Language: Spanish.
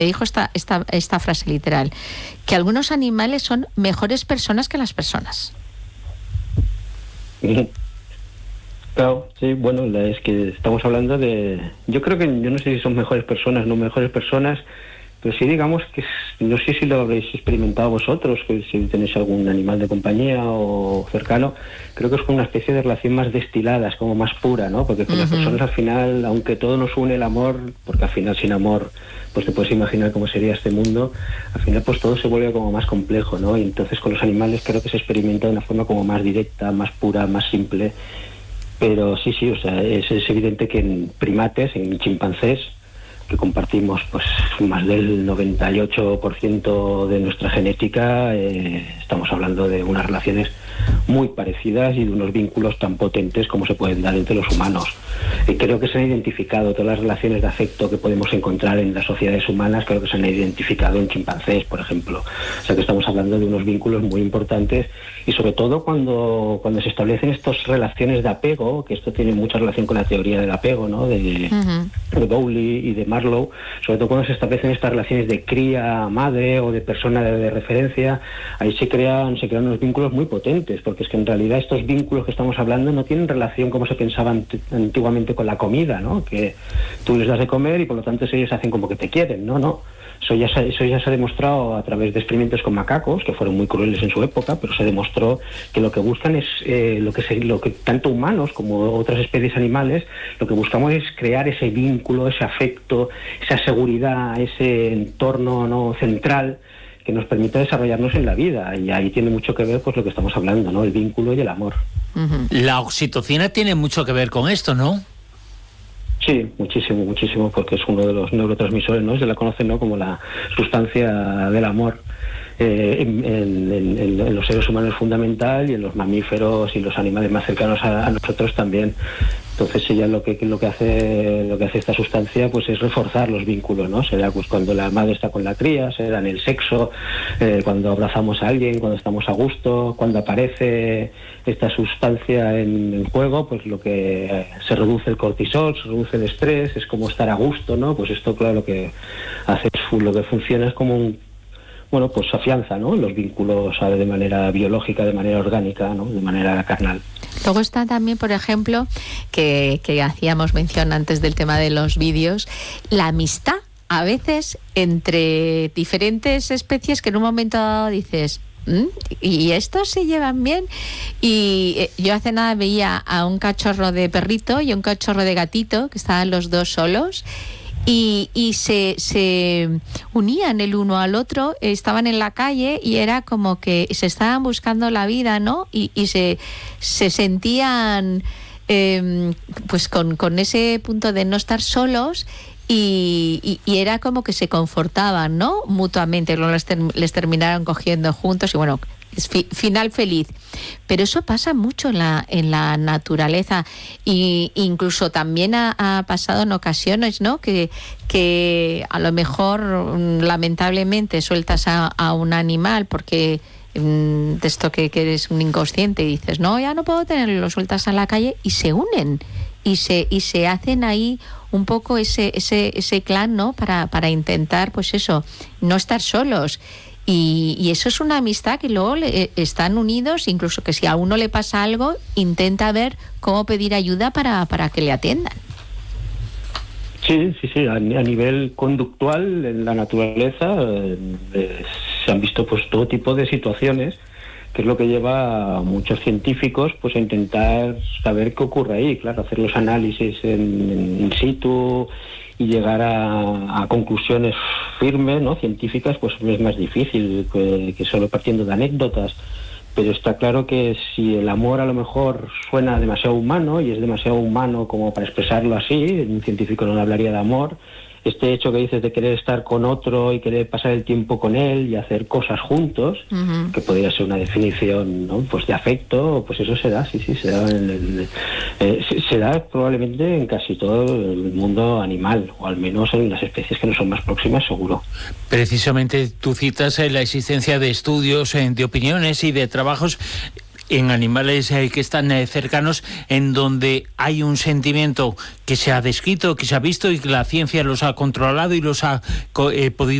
dijo esta frase literal, que algunos animales son mejores personas que las personas. Claro, sí, bueno, es que estamos hablando de... Yo creo que, yo no sé si son mejores personas, no mejores personas, pero sí digamos que, no sé si lo habréis experimentado vosotros, que si tenéis algún animal de compañía o cercano, creo que es como una especie de relación más destilada, es como más pura, ¿no? Porque con las personas al final, aunque todo nos une el amor, porque al final sin amor, pues te puedes imaginar cómo sería este mundo, al final pues todo se vuelve como más complejo, ¿no? Y entonces con los animales creo que se experimenta de una forma como más directa, más pura, más simple. Pero sí, o sea, es evidente que en primates, en chimpancés, que compartimos pues más del 98% de nuestra genética, estamos hablando de unas relaciones muy parecidas y de unos vínculos tan potentes como se pueden dar entre los humanos. Creo que se han identificado todas las relaciones de afecto que podemos encontrar en las sociedades humanas, creo que se han identificado en chimpancés, por ejemplo. O sea que estamos hablando de unos vínculos muy importantes y sobre todo cuando se establecen estas relaciones de apego, que esto tiene mucha relación con la teoría del apego, ¿no? De Bowley y de Maslow, sobre todo cuando se establecen estas relaciones de cría-madre o de persona de referencia, ahí se crean unos vínculos muy potentes, porque es que en realidad estos vínculos que estamos hablando no tienen relación como se pensaba antiguamente con la comida, ¿no? Que tú les das de comer y por lo tanto ellos hacen como que te quieren, no. Eso ya se ha demostrado a través de experimentos con macacos, que fueron muy crueles en su época, pero se demostró que lo que buscan es lo que tanto humanos como otras especies animales, lo que buscamos es crear ese vínculo, ese afecto, esa seguridad, ese entorno no central que nos permita desarrollarnos en la vida, y ahí tiene mucho que ver pues lo que estamos hablando, ¿no? El vínculo y el amor. La oxitocina tiene mucho que ver con esto, ¿no? Sí, muchísimo, porque es uno de los neurotransmisores, ¿no? Se la conoce, ¿no?, como la sustancia del amor. En los seres humanos es fundamental, y en los mamíferos y los animales más cercanos a nosotros también. Entonces ella lo que hace esta sustancia pues es reforzar los vínculos, ¿no? Será pues cuando la madre está con la cría, será en el sexo, cuando abrazamos a alguien, cuando estamos a gusto, cuando aparece esta sustancia en juego, pues lo que se reduce el cortisol, se reduce el estrés, es como estar a gusto, ¿no? Pues esto, claro, lo que hace, lo que funciona es como pues afianza, ¿no?, los vínculos de manera biológica, de manera orgánica, ¿no?, de manera carnal. Luego está también, por ejemplo, que hacíamos mención antes del tema de los vídeos, la amistad, a veces, entre diferentes especies que en un momento dado dices, ¿y estos se llevan bien? Y yo hace nada veía a un cachorro de perrito y a un cachorro de gatito, que estaban los dos solos, y se unían el uno al otro, estaban en la calle y era como que se estaban buscando la vida, ¿no? Y se sentían pues con ese punto de no estar solos, y era como que se confortaban, ¿no?, mutuamente. Luego les terminaron cogiendo juntos y bueno, es final feliz. Pero eso pasa mucho en la naturaleza, y incluso también ha pasado en ocasiones, ¿no?, que a lo mejor lamentablemente sueltas a un animal porque de esto que eres un inconsciente y dices, no, ya no puedo tenerlo, lo sueltas a la calle y se unen y se hacen ahí un poco ese clan, ¿no?, para intentar, pues eso, no estar solos. Y eso es una amistad que luego están unidos, incluso que si a uno le pasa algo, intenta ver cómo pedir ayuda para que le atiendan. Sí. A nivel conductual, en la naturaleza se han visto pues todo tipo de situaciones, que es lo que lleva a muchos científicos pues a intentar saber qué ocurre ahí, claro, hacer los análisis in situ y llegar a conclusiones firmes, ¿no?, científicas, pues es más difícil que solo partiendo de anécdotas. Pero está claro que si el amor a lo mejor suena demasiado humano, y es demasiado humano como para expresarlo así, un científico no hablaría de amor, este hecho que dices de querer estar con otro y querer pasar el tiempo con él y hacer cosas juntos, que podría ser una definición, ¿no?, pues de afecto, pues eso se da, sí, se da se da probablemente en casi todo el mundo animal, o al menos en las especies que nos son más próximas, seguro. Precisamente tú citas la existencia de estudios, de opiniones y de trabajos en animales que están cercanos, en donde hay un sentimiento que se ha descrito, que se ha visto y que la ciencia los ha controlado y los ha podido